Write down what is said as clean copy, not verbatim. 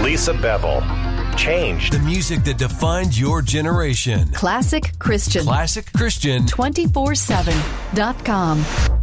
Lisa Bevel. Changed. The music that defined your generation. Classic Christian. Classic Christian. 247.com.